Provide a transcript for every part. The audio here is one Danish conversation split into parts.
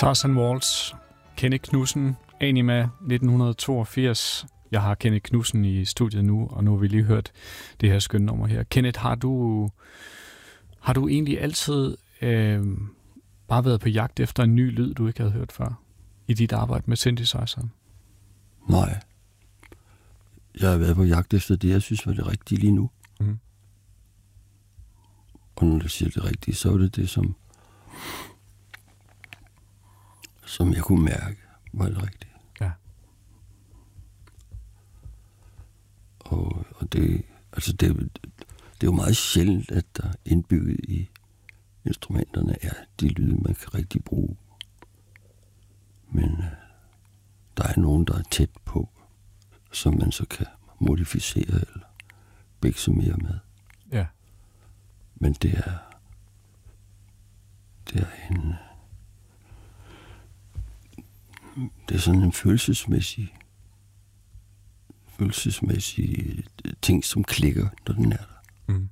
Tarzan Waltz, Kenneth Knudsen, Anima 1982. Jeg har Kenneth Knudsen i studiet nu, og nu har vi lige hørt det her skønne nummer her. Kenneth, har du egentlig altid bare været på jagt efter en ny lyd, du ikke havde hørt før, i dit arbejde med synthesizeren? Nej. Jeg har været på jagt efter det, jeg synes var det rigtige lige nu. Mm. Og når du siger det rigtige, så er det det, som jeg kunne mærke var det rigtige. Ja. Og det er jo meget sjældent, at der indbygget i instrumenterne er de lyde, man kan rigtig bruge. Men der er nogen, der er tæt på, som man så kan modificere eller bikse mere med. Ja. Men det er sådan en følelsesmæssig ting, som klikker, når den er der. Mm.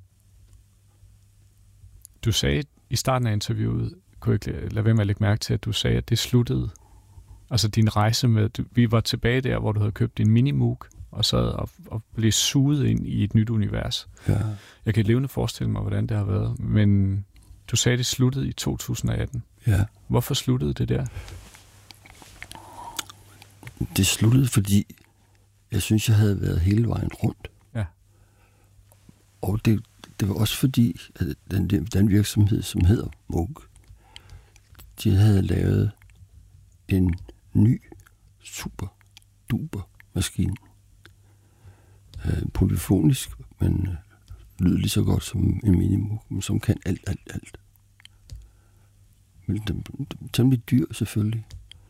Du sagde i starten af interviewet, kunne jeg ikke lade være med at lægge mærke til, at du sagde, at det sluttede. Altså din rejse med, vi var tilbage der, hvor du havde købt din Minimoog, og sad og blev suget ind i et nyt univers. Ja. Jeg kan levende forestille mig, hvordan det har været, men du sagde, det sluttede i 2018. Ja. Hvorfor sluttede det der? Det sluttede, fordi jeg synes, jeg havde været hele vejen rundt. Ja. Og det var også fordi, at den virksomhed, som hedder Moog, de havde lavet en ny super duper maskine. Polyfonisk, men lyder lige så godt som en Minimoog, men som kan alt. Men den temmelig dyr selvfølgelig.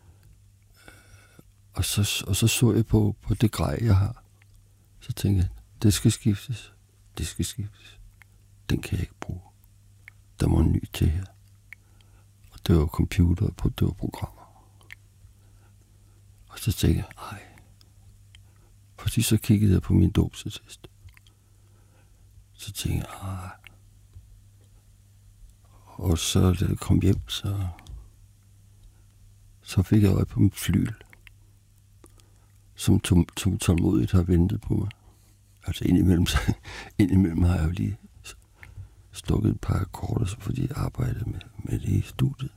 Og så jeg på det grej, jeg har. Så tænkte jeg, det skal skiftes. Den kan jeg ikke bruge. Der må en ny til her. Og det var computer, det var programmer. Og så tænkte jeg, nej. Fordi så kiggede jeg på min dåbsattest. Så tænkte jeg, nej. Og så da jeg kom hjem, så fik jeg øje på mit flygel, som tålmodigt har ventet på mig. Altså indimellem har jeg jo lige stukket et par akkorder, fordi jeg arbejdede med det i studiet.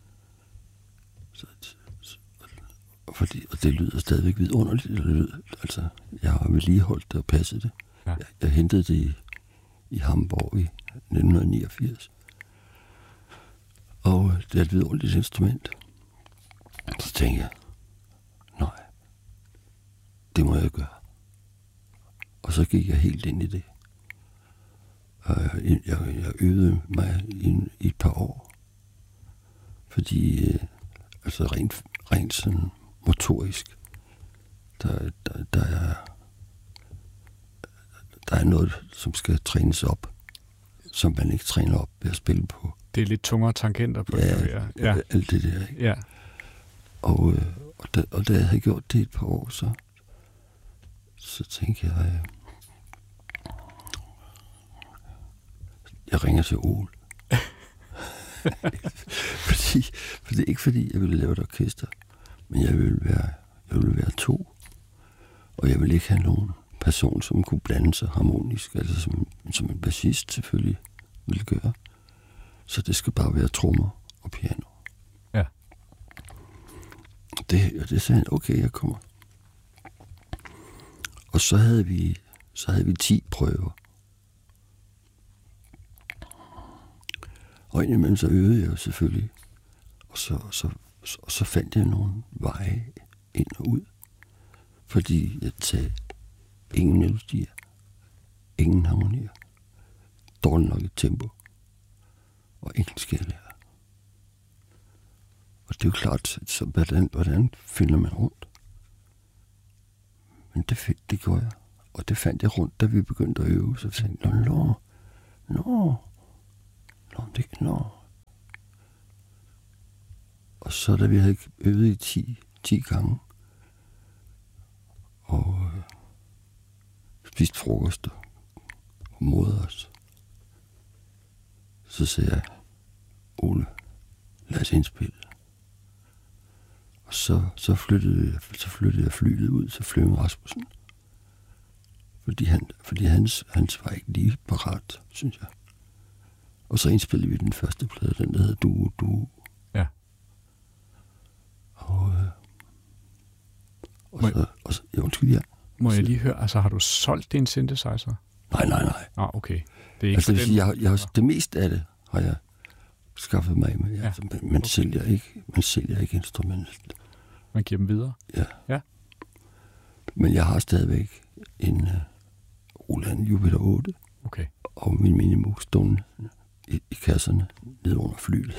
Og det lyder stadigvæk vidunderligt. Altså, jeg har vedligeholdt det og passet det. Ja. Jeg hentede det i Hamburg i 1989. Og det er et vidunderligt instrument. Så tænkte jeg, nej, det må jeg gøre. Og så gik jeg helt ind i det. Jeg øvede mig i et par år. Fordi, altså rent sådan motorisk, der er noget, som skal trænes op, som man ikke træner op ved at spille på. Det er lidt tungere tangenter på det. Ja, alt det der, ikke? Ja. Og da jeg havde gjort det et par år, så tænkte jeg ringer til Ole. Ikke fordi jeg ville lave et orkester, men jeg ville være to, og jeg ville ikke have nogen person, som kunne blande sig harmonisk, altså som en bassist selvfølgelig ville gøre. Så det skal bare være trommer og piano. Ja. Det sagde han, okay, jeg kommer. Og så havde vi 10 prøver. Og indimellem så øvede jeg jo selvfølgelig. Og så fandt jeg nogle veje ind og ud. Fordi jeg sagde, ingen melodier, ingen harmonier, dårligt nok et tempo, og ingen skalaer. Og det er jo klart, så hvordan finder man rundt? Men det gjorde jeg. Og det fandt jeg rundt, da vi begyndte at øve. Så tænkte jeg, nå. Og så da vi havde øvet i 10 gange, og spist frokost og modede os, så sagde jeg, Ole, lad os indspille. Og så flyttede jeg flyet ud til Flemming Rasmussen. Fordi hans var ikke lige parat, synes jeg. Og så indspillede vi den første plade, den der hedder Du. Ja. Og så undskyld, ja. Må jeg lige høre, altså har du solgt din synthesizer? Nej. Okay. Det er ikke altså, det meste af det har jeg skaffet mig med. Ja. Altså, man sælger ikke instrumentet. Man giver dem videre? Ja. Men jeg har stadigvæk en Roland Jupiter 8. Okay. Og min Minimoog stående i kasserne nede under flyet.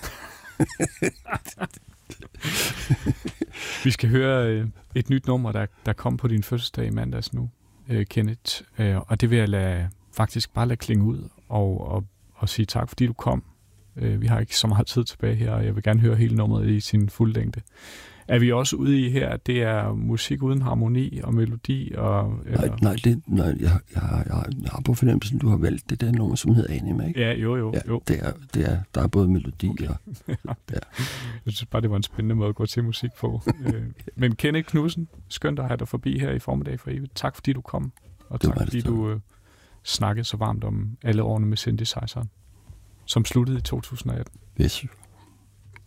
Vi skal høre et nyt nummer, der kom på din fødselsdag i mandags nu, Kenneth. Og det vil jeg faktisk bare lade klinge ud og sige tak, fordi du kom. Vi har ikke så meget tid tilbage her, og jeg vil gerne høre hele nummeret i sin fulde længde. Er vi også ude i her, at det er musik uden harmoni og melodi? Nej, jeg har på fornemmelsen, du har valgt det der nummer, som hedder Anima, ikke? Ja, jo. Der er både melodi og... Ja. Jeg synes bare, det var en spændende måde at gå til musik på. Men Kenneth Knudsen, skønt at have dig forbi her i Formiddag for evigt. Tak fordi du kom, og tak fordi du snakkede så varmt om alle årene med synthesizeren, som sluttede i 2018. Yes.